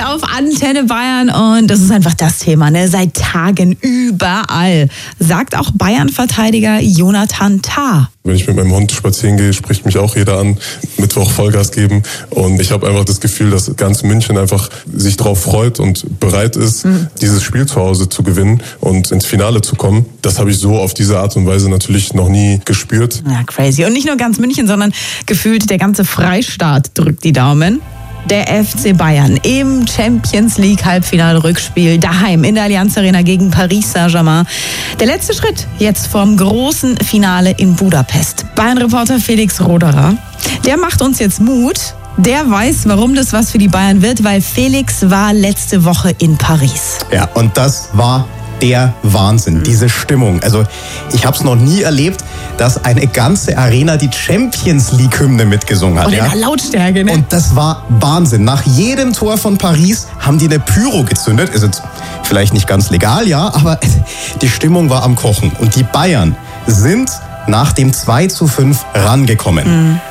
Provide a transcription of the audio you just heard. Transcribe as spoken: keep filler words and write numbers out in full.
auf Antenne Bayern und das ist einfach das Thema, ne? Seit Tagen überall, sagt auch Bayern-Verteidiger Jonathan Tah. Wenn ich mit meinem Hund spazieren gehe, spricht mich auch jeder an, Mittwoch Vollgas geben und ich habe einfach das Gefühl, dass ganz München einfach sich darauf freut und bereit ist, mhm. dieses Spiel zu Hause zu gewinnen und ins Finale zu kommen. Das habe ich so auf diese Art und Weise natürlich noch nie gespürt. Ja, crazy. Und nicht nur ganz München, sondern gefühlt der ganze Freistaat drückt die Daumen. Der F C Bayern im Champions League Halbfinale-Rückspiel daheim in der Allianz Arena gegen Paris Saint-Germain. Der letzte Schritt jetzt vom großen Finale in Budapest. Bayern-Reporter Felix Roderer, der macht uns jetzt Mut. Der weiß, warum das was für die Bayern wird, weil Felix war letzte Woche in Paris. Ja, und das war der Wahnsinn, diese Stimmung. Also ich habe es noch nie erlebt, dass eine ganze Arena die Champions League-Hymne mitgesungen hat. Und in der Lautstärke, ne? Und das war Wahnsinn. Nach jedem Tor von Paris haben die eine Pyro gezündet. Ist jetzt vielleicht nicht ganz legal, ja, aber die Stimmung war am Kochen. Und die Bayern sind nach dem zwei zu fünf rangekommen. Mhm.